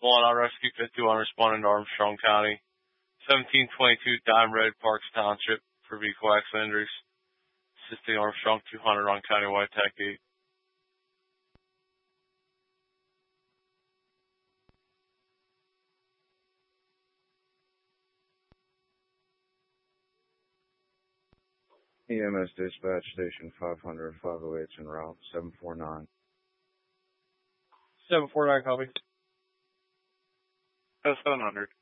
1, I rescue 51 responding to Armstrong County. 1722 Dime Road, Parks Township for vehicle accident injuries. Assisting Armstrong 200 on Countywide TAC 8. EMS Dispatch Station 500, 508 en route, 749. 749, copy. 700.